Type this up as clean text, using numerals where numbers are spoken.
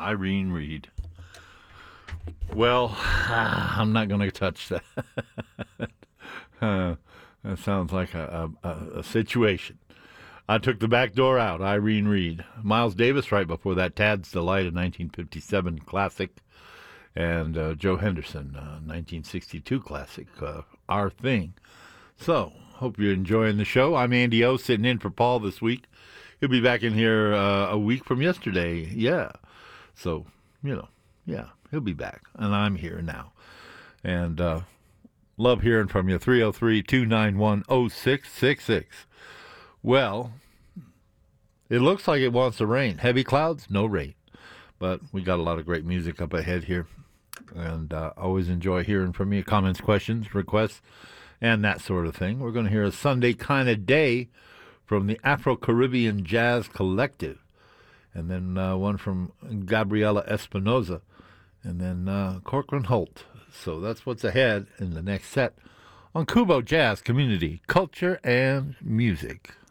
Irene Reed. Well, I'm not going to touch that. That sounds like a situation. I took the back door out, Irene Reed. Miles Davis right before that, Tad's Delight, a 1957 classic. And Joe Henderson, 1962 classic, Our Thing. So, hope you're enjoying the show. I'm Andy O, sitting in for Paul this week. He'll be back in here a week from yesterday. Yeah. So, he'll be back. And I'm here now. And love hearing from you. 303-291-0666. Well, it looks like it wants to rain. Heavy clouds, no rain. But we got a lot of great music up ahead here. And always enjoy hearing from you. Comments, questions, requests, and that sort of thing. We're going to hear a Sunday Kind of Day from the Afro-Caribbean Jazz Collective. And then one from Gabriela Espinoza. And then Corcoran Holt. So that's what's ahead in the next set on Kubo Jazz Community, Culture and Music.